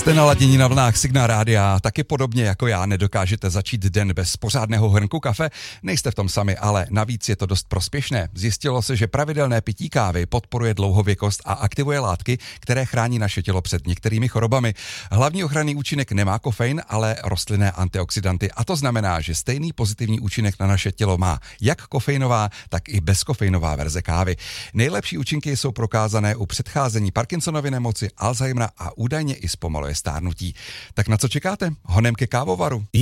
Jste naladění na vlnách Signál Rádia, taky podobně jako já nedokážete začít den bez pořádného hrnku kafe? Nejste v tom sami, ale navíc je to dost prospěšné. Zjistilo se, že pravidelné pití kávy podporuje dlouhověkost a aktivuje látky, které chrání naše tělo před některými chorobami. Hlavní ochranný účinek nemá kofein, ale rostlinné antioxidanty. A to znamená, že stejný pozitivní účinek na naše tělo má jak kofeinová, tak i bezkofeinová verze kávy. Nejlepší účinky jsou prokázané u předcházení Parkinsonovy nemoci, Alzheimera a údajně i zpomaluje stárnutí. Tak na co čekáte? Honem ke kávovaru.